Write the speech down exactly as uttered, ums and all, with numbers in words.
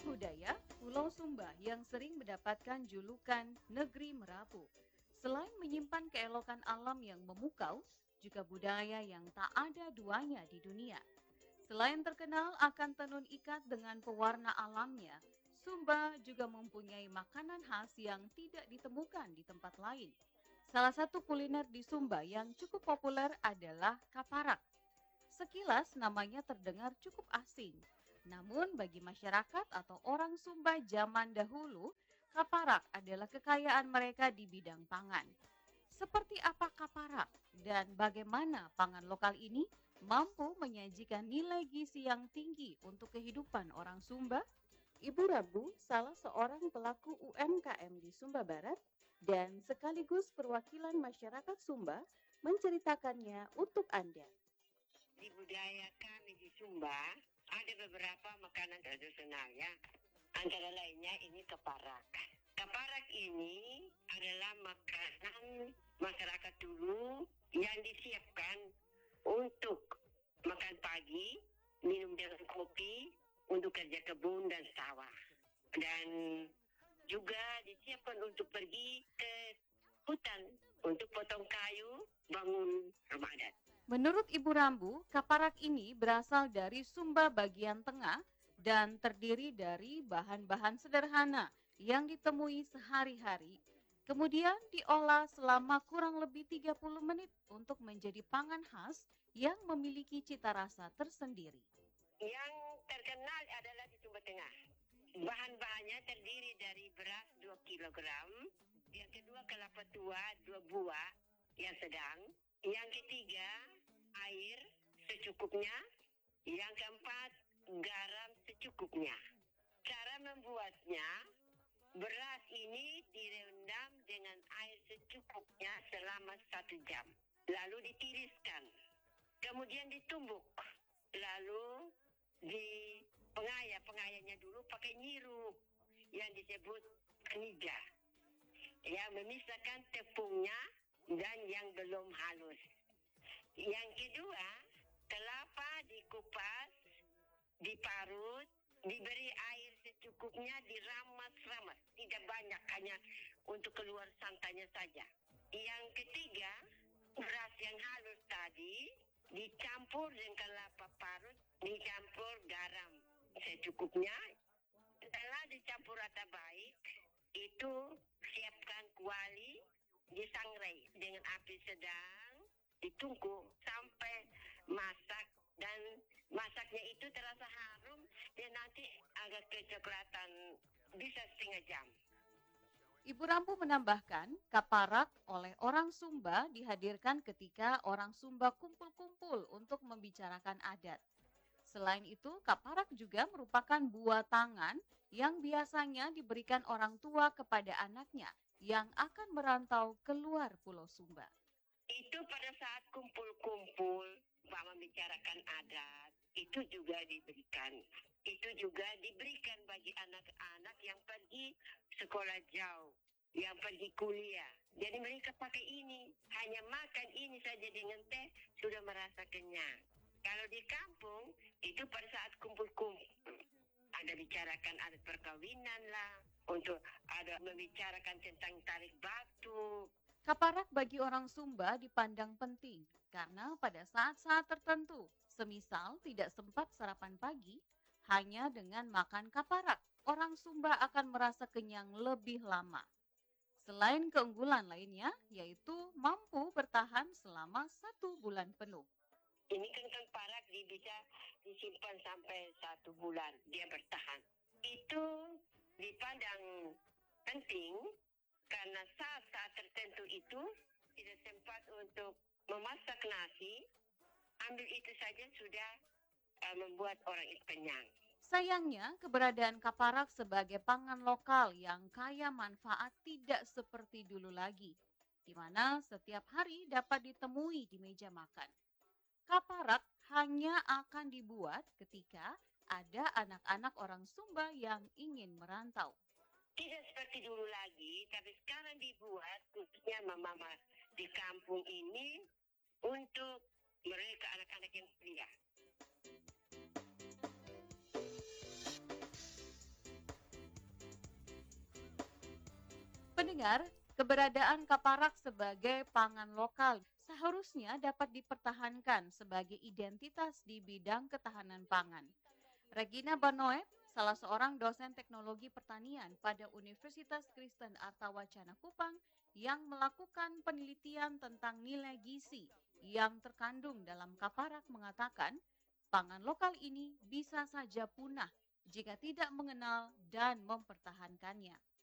budaya, Pulau Sumba yang sering mendapatkan julukan Negeri Merapu. Selain menyimpan keelokan alam yang memukau, juga budaya yang tak ada duanya di dunia. Selain terkenal akan tenun ikat dengan pewarna alamnya, Sumba juga mempunyai makanan khas yang tidak ditemukan di tempat lain. Salah satu kuliner di Sumba yang cukup populer adalah kaparak. Sekilas namanya terdengar cukup asing. Namun bagi masyarakat atau orang Sumba zaman dahulu, kaparak adalah kekayaan mereka di bidang pangan. Seperti apa kaparak dan bagaimana pangan lokal ini mampu menyajikan nilai gizi yang tinggi untuk kehidupan orang Sumba? Ibu Rabu, salah seorang pelaku U M K M di Sumba Barat dan sekaligus perwakilan masyarakat Sumba, menceritakannya untuk Anda. Di budaya kami di Sumba ada beberapa makanan tradisional ya. Antara lainnya ini keparak. Keparak ini adalah makanan masyarakat dulu yang disiapkan untuk makan pagi, minum dengan kopi, untuk kerja kebun dan sawah. Dan juga disiapkan untuk pergi ke hutan untuk potong kayu, bangun rumah adat. Menurut Ibu Rambu, kaparak ini berasal dari Sumba bagian tengah dan terdiri dari bahan-bahan sederhana yang ditemui sehari-hari. Kemudian diolah selama kurang lebih tiga puluh menit untuk menjadi pangan khas yang memiliki cita rasa tersendiri. Yang terkenal adalah di Sumba Tengah. Bahan-bahannya terdiri dari beras dua kilogram, yang kedua kelapa tua dua buah yang sedang, yang ketiga air secukupnya, yang keempat garam secukupnya. Cara membuatnya, beras ini direndam dengan air secukupnya selama satu jam, lalu ditiriskan, kemudian ditumbuk, lalu di pengaya pengayanya dulu pakai nyiru yang disebut kanija, yang memisahkan tepungnya dan yang belum halus. Yang kedua, kelapa dikupas, diparut, diberi air secukupnya, diramas-ramas, tidak banyak, hanya untuk keluar santannya saja. Yang ketiga, beras yang halus tadi dicampur dengan kelapa parut, dicampur garam secukupnya. Setelah dicampur rata baik, itu siapkan kuali, disangrai dengan api sedang, ditunggu sampai masak, dan masaknya itu terasa harum dan nanti agak kecoklatan, bisa setengah jam. Ibu Rampu menambahkan, kaparak oleh orang Sumba dihadirkan ketika orang Sumba kumpul-kumpul untuk membicarakan adat. Selain itu, kaparak juga merupakan buah tangan yang biasanya diberikan orang tua kepada anaknya yang akan merantau keluar Pulau Sumba. Itu pada saat kumpul-kumpul, Pak, membicarakan adat, itu juga diberikan. Itu juga diberikan bagi anak-anak yang pergi sekolah jauh, yang pergi kuliah. Jadi mereka pakai ini, hanya makan ini saja dengan teh, sudah merasa kenyang. Kalau di kampung, itu pada saat kumpul-kumpul, ada bicarakan adat perkawinan lah, untuk ada membicarakan tentang tarik batu. Kaparak bagi orang Sumba dipandang penting karena pada saat-saat tertentu, semisal tidak sempat sarapan pagi, hanya dengan makan kaparak, orang Sumba akan merasa kenyang lebih lama. Selain keunggulan lainnya, yaitu mampu bertahan selama satu bulan penuh. Ini kan kan parak dia bisa disimpan sampai satu bulan, dia bertahan. Itu dipandang penting karena saat-saat tertentu itu tidak sempat untuk memasak nasi, ambil itu saja sudah uh, membuat orang itu kenyang. Sayangnya, keberadaan kaparak sebagai pangan lokal yang kaya manfaat tidak seperti dulu lagi, di mana setiap hari dapat ditemui di meja makan. Kaparak hanya akan dibuat ketika ada anak-anak orang Sumba yang ingin merantau. Tidak seperti dulu lagi, tapi sekarang dibuat khususnya mama-mama di kampung ini untuk mereka anak-anak yang kuliah. Pendengar, keberadaan kaparak sebagai pangan lokal seharusnya dapat dipertahankan sebagai identitas di bidang ketahanan pangan. Regina Banoet, salah seorang dosen teknologi pertanian pada Universitas Kristen Artawacana Kupang yang melakukan penelitian tentang nilai gizi yang terkandung dalam kaparak mengatakan, pangan lokal ini bisa saja punah jika tidak mengenal dan mempertahankannya.